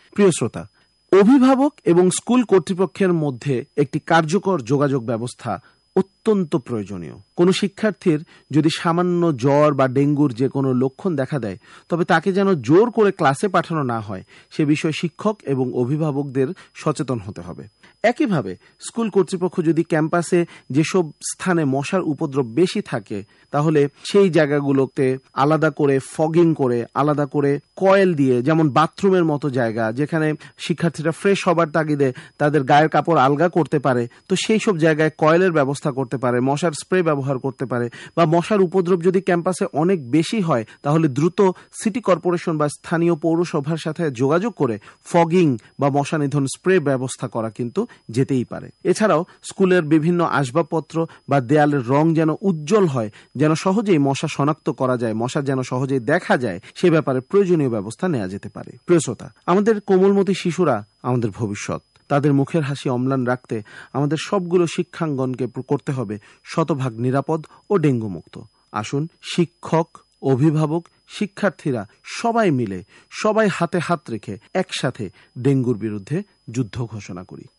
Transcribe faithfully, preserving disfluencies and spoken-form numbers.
প্রিয় শ্রোতা, অভিভাবক এবং স্কুল কর্তৃপক্ষের মধ্যে একটি কার্যকর যোগাযোগ ব্যবস্থা অত্যন্ত প্রয়োজনীয়। কোনো শিক্ষার্থীর যদি সামান্য জ্বর বা ডেঙ্গুর যে কোনো লক্ষণ দেখা দেয়, তবে তাকে যেন জোর করে ক্লাসে পাঠানো না হয় সে বিষয়ে শিক্ষক এবং অভিভাবকদের সচেতন হতে হবে। একইভাবে স্কুল কর্তৃপক্ষ যদি ক্যাম্পাসে যেসব স্থানে মশার উপদ্রব বেশি থাকে, তাহলে সেই জায়গাগুলোতে আলাদা করে ফগিং করে, আলাদা করে কয়েল দিয়ে, যেমন বাথরুমের মতো জায়গা যেখানে শিক্ষার্থীরা ফ্রেশ হবার তাগিদে তাদের গায়ের কাপড় আলগা করতে পারে, তো সেই সব জায়গায় কয়েলের ব্যবস্থা করতে পারে, মশার স্প্রে ব্যবহার করতে পারে। বা মশার উপদ্রব যদি ক্যাম্পাসে অনেক বেশি হয়, তাহলে দ্রুত সিটি কর্পোরেশন বা স্থানীয় পৌরসভার সাথে যোগাযোগ করে ফগিং বা মশা নিধন স্প্রে ব্যবস্থা করা কিন্তু যেতেই পারে। এছাড়াও স্কুলের বিভিন্ন আসবাবপত্র বা দেয়ালের রং যেন উজ্জ্বল হয়, যেন সহজেই মশা শনাক্ত করা যায়, মশা যেন সহজেই দেখা যায়, সে ব্যাপারে প্রয়োজনীয় ব্যবস্থা নেওয়া যেতে পারে। প্রিয় শ্রোতা, আমাদের কোমলমতি শিশুরা আমাদের ভবিষ্যৎ। তাদের মুখের হাসি অম্লান রাখতে আমাদের সবগুলো শিক্ষাঙ্গনকে করতে হবে শতভাগ নিরাপদ ও ডেঙ্গু মুক্ত। আসুন শিক্ষক, অভিভাবক, শিক্ষার্থীরা সবাই মিলে, সবাই হাতে হাত রেখে একসাথে ডেঙ্গুর বিরুদ্ধে যুদ্ধ ঘোষণা করি।